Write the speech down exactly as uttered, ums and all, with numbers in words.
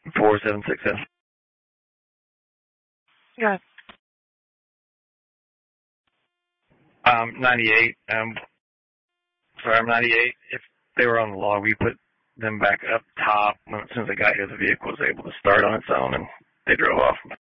four seven six seven. Yeah. Um, ninety-eight. Um, sorry, I'm ninety-eight. If they were on the log, we put them back up top. When, as soon as they got here, the vehicle was able to start on its own, and they drove off.